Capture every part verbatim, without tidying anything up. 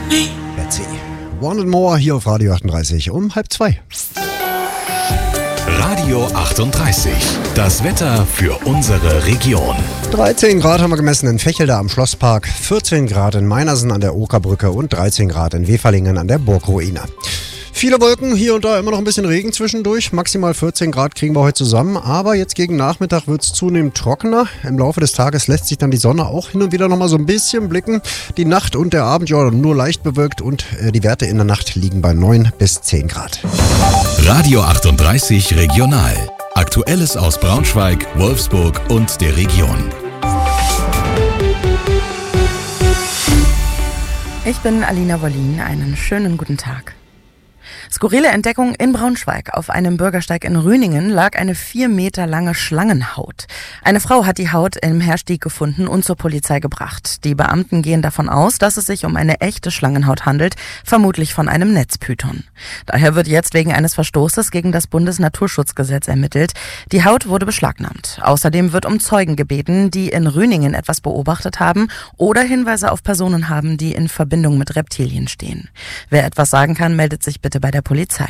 Betsy. One and More hier auf Radio achtunddreißig um halb zwei. Radio achtunddreißig. Das Wetter für unsere Region. dreizehn Grad haben wir gemessen in Vechelde am Schlosspark, vierzehn Grad in Meinersen an der Okerbrücke und dreizehn Grad in Weferlingen an der Burgruine. Viele Wolken, hier und da immer noch ein bisschen Regen zwischendurch. Maximal vierzehn Grad kriegen wir heute zusammen. Aber jetzt gegen Nachmittag wird es zunehmend trockener. Im Laufe des Tages lässt sich dann die Sonne auch hin und wieder noch mal so ein bisschen blicken. Die Nacht und der Abend ja nur leicht bewölkt und äh, die Werte in der Nacht liegen bei neun bis zehn Grad. Radio achtunddreißig Regional. Aktuelles aus Braunschweig, Wolfsburg und der Region. Ich bin Alina Wollin. Einen schönen guten Tag. Skurrile Entdeckung in Braunschweig. Auf einem Bürgersteig in Rüningen lag eine vier Meter lange Schlangenhaut. Eine Frau hat die Haut im Herstieg gefunden und zur Polizei gebracht. Die Beamten gehen davon aus, dass es sich um eine echte Schlangenhaut handelt, vermutlich von einem Netzpython. Daher wird jetzt wegen eines Verstoßes gegen das Bundesnaturschutzgesetz ermittelt. Die Haut wurde beschlagnahmt. Außerdem wird um Zeugen gebeten, die in Rüningen etwas beobachtet haben oder Hinweise auf Personen haben, die in Verbindung mit Reptilien stehen. Wer etwas sagen kann, meldet sich bitte bei der Polizei.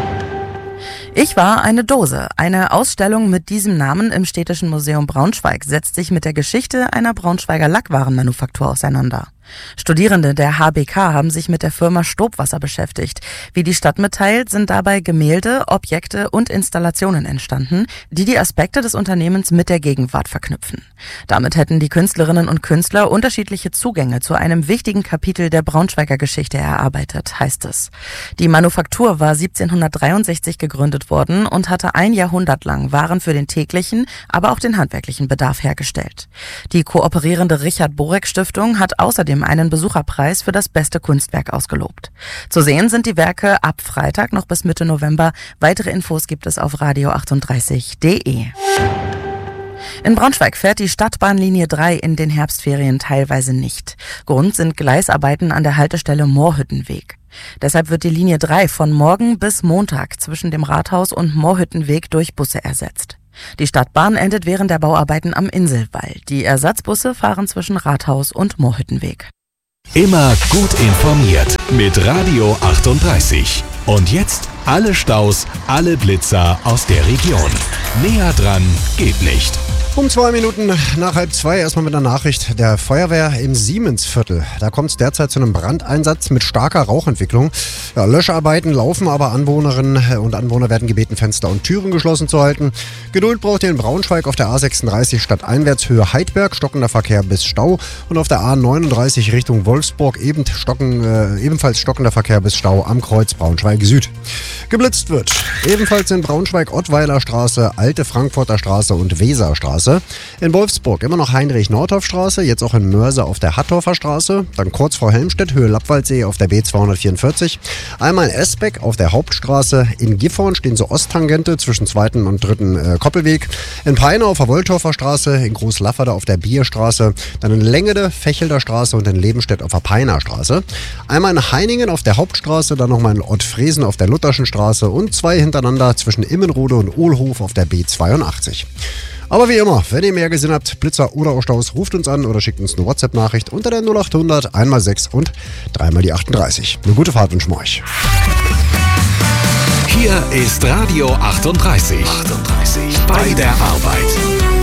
Ich war eine Dose. Eine Ausstellung mit diesem Namen im Städtischen Museum Braunschweig setzt sich mit der Geschichte einer Braunschweiger Lackwarenmanufaktur auseinander. Studierende der H B K haben sich mit der Firma Stobwasser beschäftigt. Wie die Stadt mitteilt, sind dabei Gemälde, Objekte und Installationen entstanden, die die Aspekte des Unternehmens mit der Gegenwart verknüpfen. Damit hätten die Künstlerinnen und Künstler unterschiedliche Zugänge zu einem wichtigen Kapitel der Braunschweiger Geschichte erarbeitet, heißt es. Die Manufaktur war siebzehnhundertdreiundsechzig gegründet worden und hatte ein Jahrhundert lang Waren für den täglichen, aber auch den handwerklichen Bedarf hergestellt. Die kooperierende Richard-Borek-Stiftung hat außerdem einen Besucherpreis für das beste Kunstwerk ausgelobt. Zu sehen sind die Werke ab Freitag noch bis Mitte November. Weitere Infos gibt es auf radio achtunddreißig punkt de. In Braunschweig fährt die Stadtbahnlinie drei in den Herbstferien teilweise nicht. Grund sind Gleisarbeiten an der Haltestelle Moorhüttenweg. Deshalb wird die Linie drei von morgen bis Montag zwischen dem Rathaus und Moorhüttenweg durch Busse ersetzt. Die Stadtbahn endet während der Bauarbeiten am Inselwall. Die Ersatzbusse fahren zwischen Rathaus und Moorhüttenweg. Immer gut informiert mit Radio achtunddreißig. Und jetzt alle Staus, alle Blitzer aus der Region. Näher dran geht nicht. Um zwei Minuten nach halb zwei erstmal mit einer Nachricht der Feuerwehr im Siemensviertel. Da kommt es derzeit zu einem Brandeinsatz mit starker Rauchentwicklung. Ja, Löscharbeiten laufen, aber Anwohnerinnen und Anwohner werden gebeten, Fenster und Türen geschlossen zu halten. Geduld braucht ihr in Braunschweig auf der A sechsunddreißig stadteinwärts Höhe Heidberg, stockender Verkehr bis Stau. Und auf der A neununddreißig Richtung Wolfsburg eben stocken, äh, ebenfalls stockender Verkehr bis Stau am Kreuz Braunschweig Süd. Geblitzt wird ebenfalls in Braunschweig Ottweiler Straße, Alte Frankfurter Straße und Weserstraße. In Wolfsburg immer noch Heinrich-Nordhoff-Straße, jetzt auch in Mörse auf der Hattorfer Straße, dann kurz vor Helmstedt, Höhe Lappwaldsee auf der B zweihundertvierundvierzig. Einmal in Esbeck auf der Hauptstraße, in Gifhorn stehen so Osttangente zwischen zweiten und dritten äh, Koppelweg. In Peine auf der Wolltorfer Straße, in Großlafferde auf der Bierstraße, dann in Lengede, Fechelder Straße und in Lebenstedt auf der Peiner Straße. Einmal in Heiningen auf der Hauptstraße, dann nochmal in Ottfriesen auf der Lutherschen Straße und zwei hintereinander zwischen Immenrode und Ohlhof auf der B zweiundachtzig. Aber wie immer, wenn ihr mehr gesehen habt, Blitzer oder auch Staus, ruft uns an oder schickt uns eine WhatsApp-Nachricht unter der null achthundert einmal sechs und dreimal die achtunddreißig. Eine gute Fahrt wünschen wir euch. Hier ist Radio achtunddreißig. achtunddreißig. Bei der Arbeit.